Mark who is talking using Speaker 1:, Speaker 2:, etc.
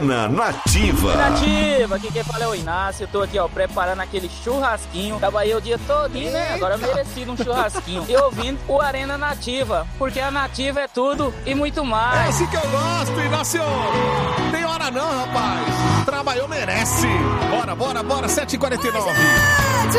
Speaker 1: Nativa.
Speaker 2: Nativa, aqui quem fala é o Inácio. Eu tô aqui, ó, preparando aquele churrasquinho. Trabalhei o dia todinho, né? Agora merecido um churrasquinho. E ouvindo o Arena Nativa, porque a Nativa é tudo e muito mais.
Speaker 3: É assim que eu gosto, Inácio. Tem hora não, rapaz. Trabalhou, merece. Bora, 7h49.